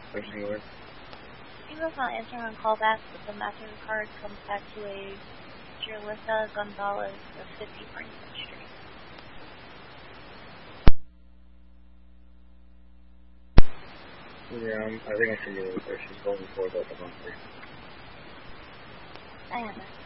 Pushing away. He was not answering on callback, but the matching card comes back to a Julissa Gonzalez of 50 Franklin Street. Yeah, I think I should get it. She's going for the monthly. I have it.